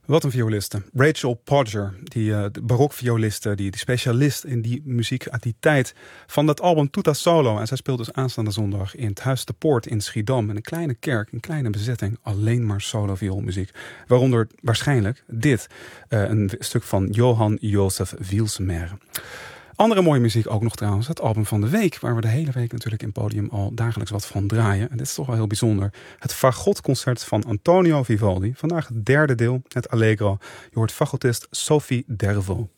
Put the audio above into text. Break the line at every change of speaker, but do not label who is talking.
Wat een violiste. Rachel Podger, de barokvioliste, die specialist in die muziek uit die tijd. Van dat album Tutta Solo. En zij speelt dus aanstaande zondag in het Huis de Poort in Schiedam. In een kleine kerk, een kleine bezetting. Alleen maar solo-vioolmuziek. Waaronder waarschijnlijk dit. Een stuk van Johann Joseph Wielsmer. Andere mooie muziek ook nog trouwens. Het album van de week. Waar we de hele week natuurlijk in Podium al dagelijks wat van draaien. En dit is toch wel heel bijzonder. Het Fagotconcert van Antonio Vivaldi. Vandaag het derde deel, het Allegro. Je hoort fagotist Sophie Dervaux.